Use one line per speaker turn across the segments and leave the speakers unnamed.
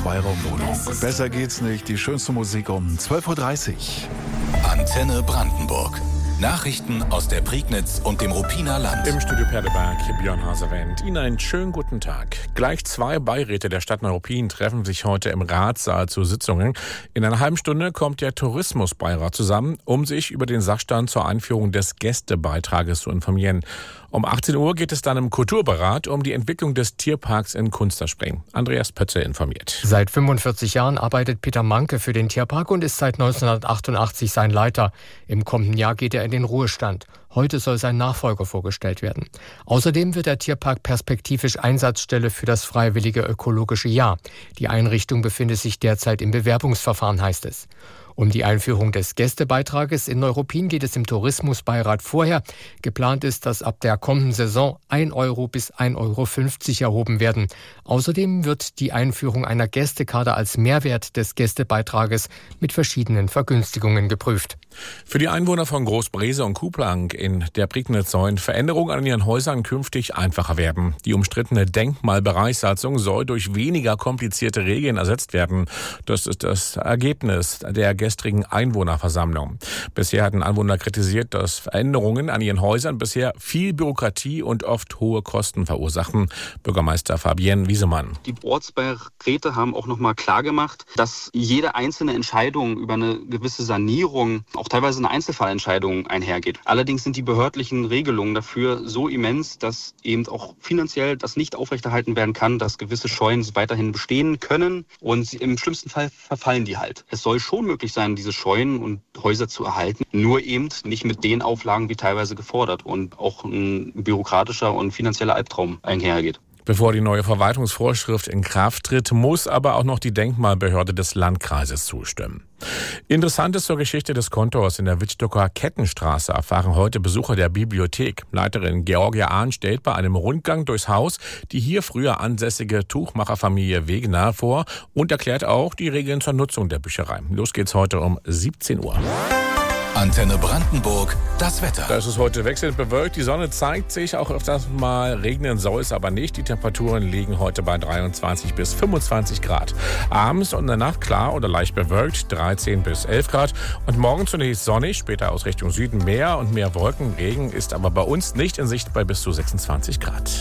Zweiraumwohnung. Besser geht's nicht. Die schönste Musik um 12.30 Uhr.
Antenne Brandenburg. Nachrichten aus der Prignitz und dem Ruppiner Land.
Im Studio Perleberg, Björn Haserendt. Ihnen einen schönen guten Tag. Gleich 2 Beiräte der Stadt Neuruppin treffen sich heute im Ratssaal zu Sitzungen. In einer halben Stunde kommt der Tourismusbeirat zusammen, um sich über den Sachstand zur Einführung des Gästebeitrages zu informieren. Um 18 Uhr geht es dann im Kulturberat um die Entwicklung des Tierparks in Kunsterspring. Andreas Pötze informiert.
Seit 45 Jahren arbeitet Peter Manke für den Tierpark und ist seit 1988 sein Leiter. Im kommenden Jahr geht er in den Ruhestand. Heute soll sein Nachfolger vorgestellt werden. Außerdem wird der Tierpark perspektivisch Einsatzstelle für das Freiwillige Ökologische Jahr. Die Einrichtung befindet sich derzeit im Bewerbungsverfahren, heißt es. Um die Einführung des Gästebeitrages in Neuruppin geht es im Tourismusbeirat vorher. Geplant ist, dass ab der kommenden Saison 1 Euro bis 1,50 Euro erhoben werden. Außerdem wird die Einführung einer Gästekarte als Mehrwert des Gästebeitrages mit verschiedenen Vergünstigungen geprüft.
Für die Einwohner von Großbrese und Kuplang in der Prignitz sollen Veränderungen an ihren Häusern künftig einfacher werden. Die umstrittene Denkmalbereichssatzung soll durch weniger komplizierte Regeln ersetzt werden. Das ist das Ergebnis der gestrigen Einwohnerversammlung. Bisher hatten Anwohner kritisiert, dass Veränderungen an ihren Häusern bisher viel Bürokratie und oft hohe Kosten verursachen. Bürgermeister Fabienne Wiesemann.
Die Ortsbeiräte haben auch nochmal klargemacht, dass jede einzelne Entscheidung über eine gewisse Sanierung auch teilweise eine Einzelfallentscheidung einhergeht. Allerdings sind die behördlichen Regelungen dafür so immens, dass eben auch finanziell das nicht aufrechterhalten werden kann, dass gewisse Scheunen weiterhin bestehen können und im schlimmsten Fall verfallen die halt. Es soll schon möglich sein, diese Scheunen und Häuser zu erhalten, nur eben nicht mit den Auflagen wie teilweise gefordert und auch ein bürokratischer und finanzieller Albtraum einhergeht.
Bevor die neue Verwaltungsvorschrift in Kraft tritt, muss aber auch noch die Denkmalbehörde des Landkreises zustimmen. Interessantes zur Geschichte des Kontors in der Wittstocker Kettenstraße erfahren heute Besucher der Bibliothek. Leiterin Georgia Ahn stellt bei einem Rundgang durchs Haus die hier früher ansässige Tuchmacherfamilie Wegener vor und erklärt auch die Regeln zur Nutzung der Bücherei. Los geht's heute um 17 Uhr.
Antenne Brandenburg, das Wetter.
Da ist es heute wechselnd bewölkt. Die Sonne zeigt sich, auch öfters mal regnen soll es aber nicht. Die Temperaturen liegen heute bei 23 bis 25 Grad. Abends und in der Nacht klar oder leicht bewölkt, 13 bis 11 Grad. Und morgen zunächst sonnig, später aus Richtung Süden mehr und mehr Wolken. Regen ist aber bei uns nicht in Sicht bei bis zu 26 Grad.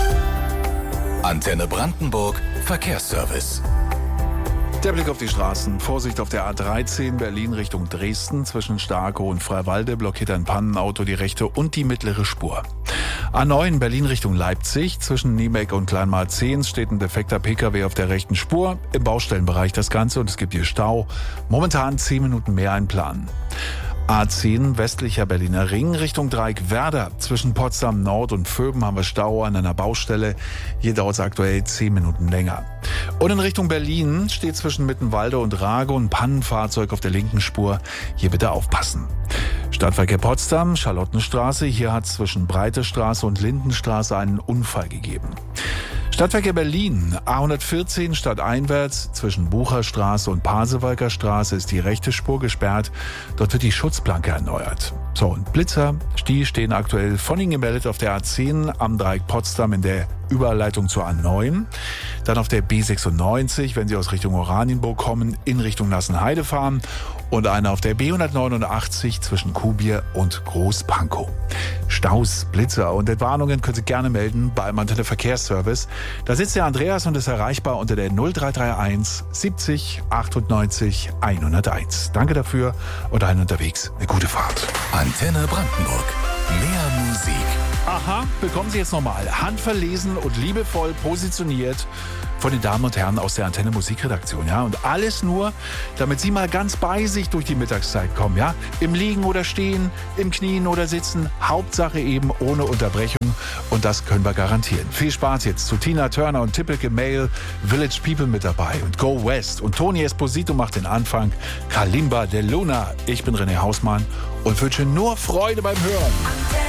Antenne Brandenburg, Verkehrsservice.
Der Blick auf die Straßen. Vorsicht auf der A13 Berlin Richtung Dresden. Zwischen Starkow und Freiwalde blockiert ein Pannenauto die rechte und die mittlere Spur. A9 Berlin Richtung Leipzig. Zwischen Niebeck und Kleinmarzehns steht ein defekter Pkw auf der rechten Spur. Im Baustellenbereich das Ganze und es gibt hier Stau. Momentan 10 Minuten mehr einplanen. A10 westlicher Berliner Ring Richtung Dreieck Werder. Zwischen Potsdam Nord und Vöben haben wir Stau an einer Baustelle. Hier dauert es aktuell 10 Minuten länger. Und in Richtung Berlin steht zwischen Mittenwalde und Rago ein Pannenfahrzeug auf der linken Spur. Hier bitte aufpassen. Stadtverkehr Potsdam, Charlottenstraße. Hier hat es zwischen Breitestraße und Lindenstraße einen Unfall gegeben. Stadtverkehr Berlin, A114 stadteinwärts, zwischen Bucherstraße und Pasewalker Straße ist die rechte Spur gesperrt. Dort wird die Schutzplanke erneuert. So, und Blitzer, die stehen aktuell von Ihnen gemeldet auf der A10 am Dreieck Potsdam in der Überleitung zur A9. Dann auf der B96, wenn Sie aus Richtung Oranienburg kommen, in Richtung Nassenheide fahren. Und einer auf der B189 zwischen Kuhbier und Großpankow. Staus, Blitzer und Entwarnungen können Sie gerne melden beim Antenne Verkehrsservice. Da sitzt der Andreas und ist erreichbar unter der 0331 70 98 101. Danke dafür und allen unterwegs eine gute Fahrt.
Antenne Brandenburg. Mehr Musik.
Aha, bekommen Sie jetzt nochmal handverlesen und liebevoll positioniert von den Damen und Herren aus der Antenne Musikredaktion, ja, und alles nur, damit Sie mal ganz bei sich durch die Mittagszeit kommen, ja, im Liegen oder Stehen, im Knien oder Sitzen, Hauptsache eben ohne Unterbrechung und das können wir garantieren. Viel Spaß jetzt zu Tina Turner und Typical Male, Village People mit dabei und Go West und Tony Esposito macht den Anfang, Kalimba de Luna. Ich bin René Hausmann und wünsche nur Freude beim Hören.